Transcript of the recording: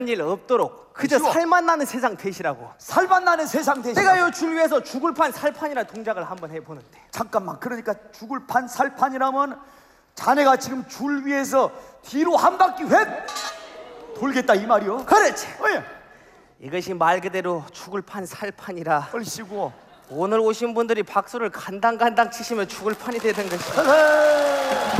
일 없도록 그저 쉬워. 살만 나는 세상 되시라고. 살만 나는 세상 대신 내가 요 줄 위에서 죽을 판 살판이라 동작을 한번 해보는데. 잠깐만, 그러니까 죽을 판 살판이라면 자네가 지금 줄 위에서 뒤로 한 바퀴 획 돌겠다 이 말이요? 그렇지. 예. 이것이 말 그대로 죽을 판 살판이라 얼씨구. 오늘 오신 분들이 박수를 간당간당 치시면 죽을 판이 되는 것이야. 에헤이.